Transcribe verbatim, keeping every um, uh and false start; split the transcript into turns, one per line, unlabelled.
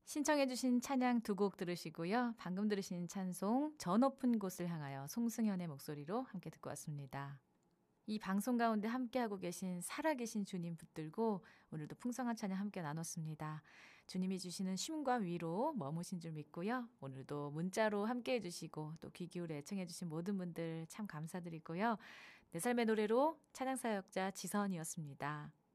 신청해 주신 찬양 두 곡 들으시고요. 방금 들으신 찬송 저 높은 곳을 향하여 송승현의 목소리로 함께 듣고 왔습니다. 이 방송 가운데 함께하고 계신 살아계신 주님 붙들고 오늘도 풍성한 찬양 함께 나눴습니다. 주님이 주시는 쉼과 위로 머무신 줄 믿고요. 오늘도 문자로 함께해 주시고 또 귀 기울여 애청해 주신 모든 분들 참 감사드리고요. 내 삶의 노래로 찬양사역자 지선이었습니다.